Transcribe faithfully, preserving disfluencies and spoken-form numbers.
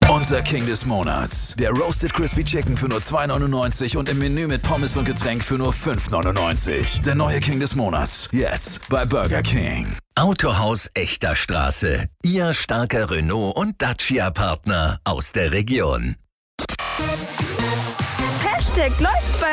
Unser King des Monats. Der Roasted Crispy Chicken für nur zwei neunundneunzig und im Menü mit Pommes und Getränk für nur fünf neunundneunzig. Der neue King des Monats. Jetzt bei Burger King. Autohaus Echter Straße. Ihr starker Renault- und Dacia-Partner aus der Region. Hashtag läuft bei